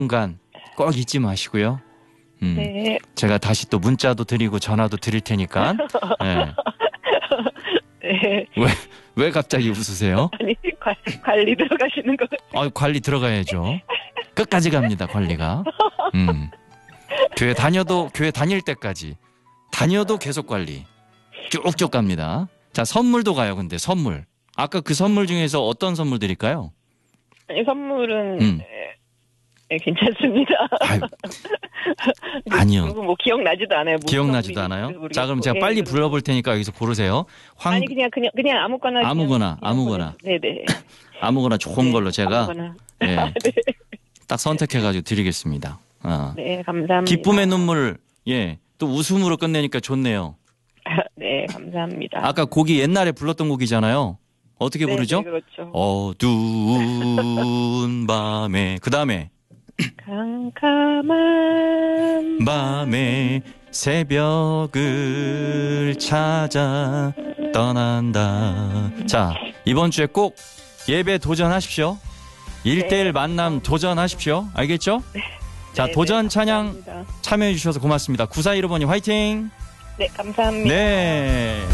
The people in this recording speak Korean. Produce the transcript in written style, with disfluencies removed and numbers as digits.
순간 꼭 잊지 마시고요. 네. 제가 다시 또 문자도 드리고 전화도 드릴 테니까. 네. 네. 왜 갑자기 웃으세요? 아니, 관리 들어가시는 거. 관리 들어가야죠. 끝까지 갑니다, 관리가. 교회 다닐 때까지. 다녀도 계속 관리. 쭉쭉 갑니다. 자, 선물도 가요, 근데 선물. 아까 그 선물 중에서 어떤 선물 드릴까요? 아니, 선물은 네, 괜찮습니다. 아니요. 뭐 기억나지도 않아요. 기억나지도 않아요? 자, 그럼 제가 빨리 불러볼 테니까 여기서 고르세요. 아니, 그냥 아무거나. 아무거나. 네네. 아무거나 좋은 걸로 제가 아무거나. 네, 네. 딱 선택해가지고 드리겠습니다. 네, 감사합니다. 기쁨의 눈물, 또 웃음으로 끝내니까 좋네요. 네, 감사합니다. 아까 곡이 옛날에 불렀던 곡이잖아요. 어떻게 부르죠? 네, 그렇죠. 어두운 밤에, 그 다음에 캄캄한 밤에 새벽을 찾아 떠난다. 자, 이번 주에 꼭 예배 도전하십시오. 1대1 만남 도전하십시오. 알겠죠? 자, 네, 도전 네, 찬양 감사합니다. 참여해 주셔서 고맙습니다. 9415번님 화이팅! 네, 감사합니다. 네.